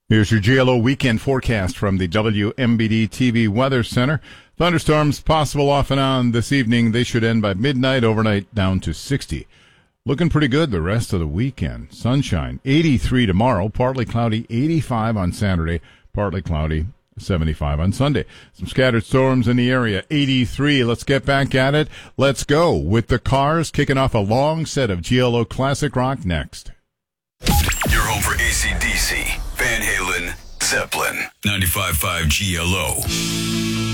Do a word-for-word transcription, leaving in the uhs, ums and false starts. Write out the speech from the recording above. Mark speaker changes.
Speaker 1: Here's your G L O weekend forecast from the W M B D T V Weather Center. Thunderstorms possible off and on this evening. They should end by midnight, overnight down to sixty. Looking pretty good the rest of the weekend. Sunshine, eighty-three tomorrow, partly cloudy, eighty-five on Saturday, partly cloudy, seventy-five on Sunday. Some scattered storms in the area, eighty-three. Let's get back at it. Let's go with the Cars, kicking off a long set of G L O classic rock next.
Speaker 2: You're home for A C D C, Van Halen, Zeppelin, ninety-five point five G L O.